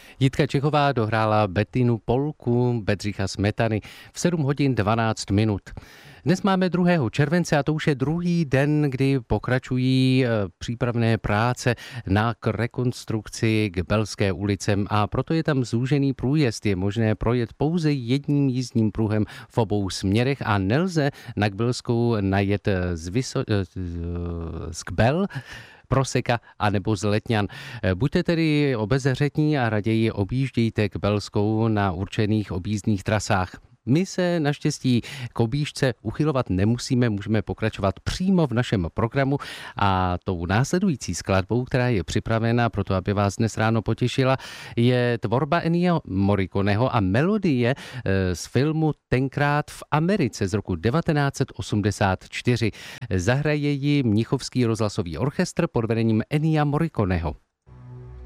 Jitka Čechová dohrála Bettinu polku Bedřicha Smetany v 7 hodin 12 minut. Dnes máme 2. července a to už je druhý den, kdy pokračují přípravné práce na rekonstrukci k Belské ulice a proto je tam zúžený průjezd. Je možné projet pouze jedním jízdním pruhem v obou směrech a nelze na Kbelskou najet z Kbel, Proseka a nebo z Letňan. Buďte tedy obezřetní a raději objíždějte Kbelskou na určených objízdných trasách. My se naštěstí k objížďce uchylovat nemusíme, můžeme pokračovat přímo v našem programu a tou následující skladbou, která je připravena proto, aby vás dnes ráno potěšila, je tvorba Ennio Morriconeho a melodie z filmu Tenkrát v Americe z roku 1984. Zahraje ji Mnichovský rozhlasový orchestr pod vedením Ennia Morriconeho.